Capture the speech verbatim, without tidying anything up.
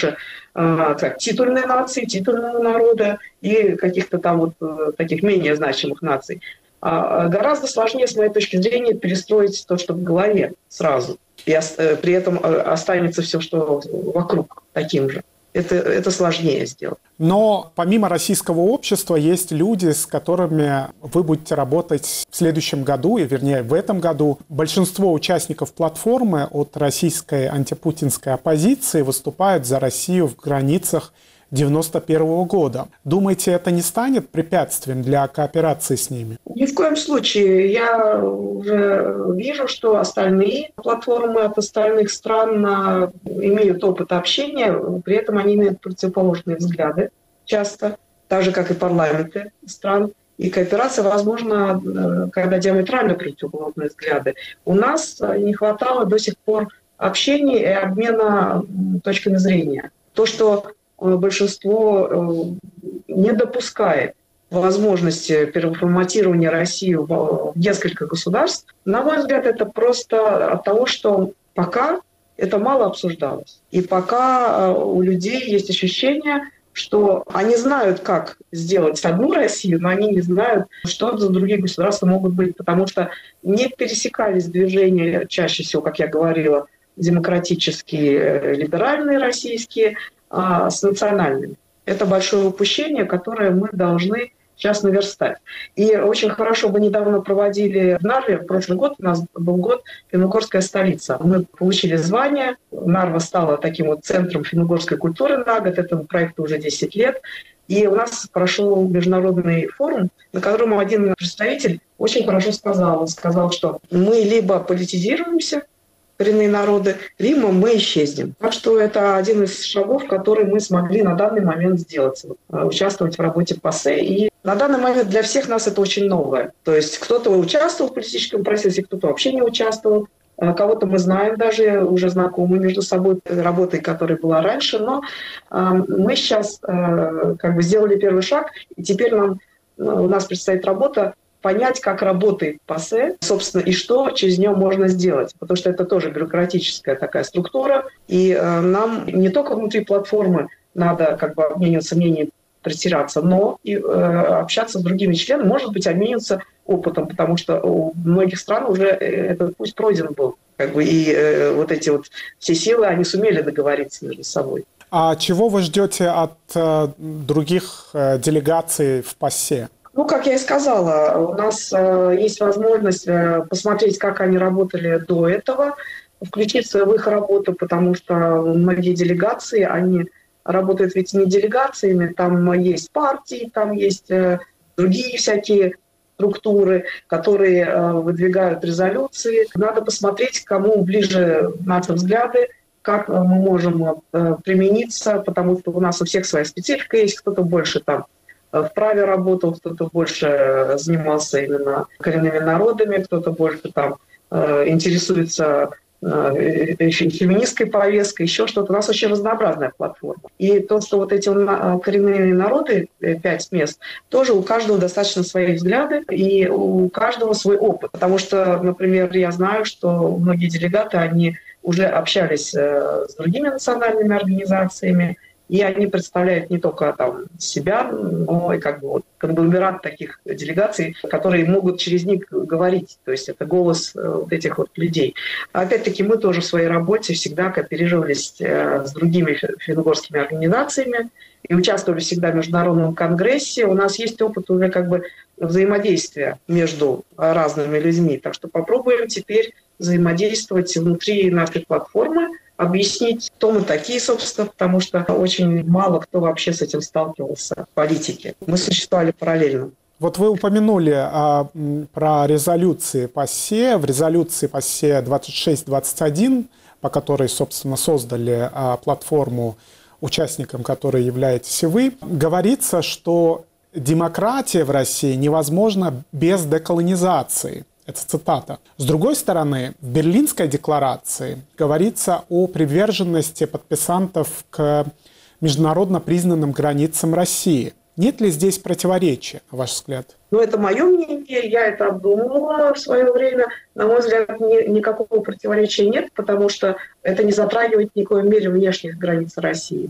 больше э, как, титульной нации, титульного народа и каких-то там вот э, таких менее значимых наций. А гораздо сложнее, с моей точки зрения, перестроить то, что в голове сразу. И при этом останется все, что вокруг, таким же. Это, это сложнее сделать. Но помимо российского общества есть люди, с которыми вы будете работать в следующем году, и вернее в этом году. Большинство участников платформы от российской антипутинской оппозиции выступают за Россию в границах девяносто первого года. Думаете, это не станет препятствием для кооперации с ними? Ни в коем случае. Я уже вижу, что остальные платформы от остальных стран имеют опыт общения, при этом они имеют противоположные взгляды часто, так же, как и парламенты стран. И кооперация возможна, когда диаметрально противоположные взгляды. У нас не хватало до сих пор общения и обмена точками зрения. То, что большинство не допускает возможности переформатирования России в несколько государств, на мой взгляд, это просто от того, что пока это мало обсуждалось. И пока у людей есть ощущение, что они знают, как сделать одну Россию, но они не знают, что за другие государства могут быть, потому что не пересекались движения, чаще всего, как я говорила, демократические, либеральные российские, с национальными. Это большое упущение, которое мы должны сейчас наверстать. И очень хорошо бы недавно проводили в Нарве, в прошлый год, у нас был год «Финно-угорская столица». Мы получили звание, Нарва стала таким вот центром финно-угорской культуры на год, этому проекту уже десять лет. И у нас прошел международный форум, на котором один представитель очень хорошо сказал, сказал, что мы либо политизируемся, коренные народы, либо мы исчезнем. Так что это один из шагов, который мы смогли на данный момент сделать, участвовать в работе ПАСЕ. И на данный момент для всех нас это очень новое. То есть кто-то участвовал в политическом процессе, кто-то вообще не участвовал. Кого-то мы знаем даже, уже знакомы между собой работой, которая была раньше. Но мы сейчас как бы сделали первый шаг, и теперь нам, у нас предстоит работа понять, как работает ПАСЕ, собственно, и что через нее можно сделать. Потому что это тоже бюрократическая такая структура. И э, нам не только внутри платформы надо как бы обмениваться мнением, притираться, но и э, общаться с другими членами, может быть, обмениваться опытом, потому что у многих стран уже этот путь пройден был. Как бы, и э, вот эти вот все силы, они сумели договориться между собой. А чего вы ждете от э, других э, делегаций в ПАСЕ? Ну, как я и сказала, у нас э, есть возможность э, посмотреть, как они работали до этого, включиться в их работу, потому что многие делегации, они работают ведь не делегациями, там есть партии, там есть э, другие всякие структуры, которые э, выдвигают резолюции. Надо посмотреть, кому ближе наши взгляды, как мы можем э, примениться, потому что у нас у всех своя специфика есть, кто-то больше там в праве работал, кто-то больше занимался именно коренными народами, кто-то больше там э, интересуется э, феминистской повесткой, еще что-то. У нас очень разнообразная платформа. И то, что вот эти коренные народы, пять мест, тоже у каждого достаточно свои взгляды и у каждого свой опыт. Потому что, например, я знаю, что многие делегаты, они уже общались э, с другими национальными организациями, и они представляют не только там себя, но и как бы вот конгломерат таких делегаций, которые могут через них говорить. То есть это голос вот этих вот людей. Опять-таки мы тоже в своей работе всегда кооперировались с другими финно-угорскими организациями и участвовали всегда в международном конгрессе. У нас есть опыт уже как бы взаимодействия между разными людьми. Так что попробуем теперь взаимодействовать внутри нашей платформы, объяснить, кто мы такие, собственно, потому что очень мало кто вообще с этим сталкивался в политике. Мы существовали параллельно. Вот вы упомянули а, про резолюции ПАСЕ. В резолюции ПАСЕ двадцать шесть двадцать один, по которой, собственно, создали а, платформу, участником которой являетесь и вы, говорится, что демократия в России невозможна без деколонизации. Это цитата. С другой стороны, в Берлинской декларации говорится о приверженности подписантов к международно признанным границам России. Нет ли здесь противоречия, на ваш взгляд? Ну, это мое мнение, я это обдумывала в свое время. На мой взгляд, ни, никакого противоречия нет, потому что это не затрагивает в никакой мере внешних границ России.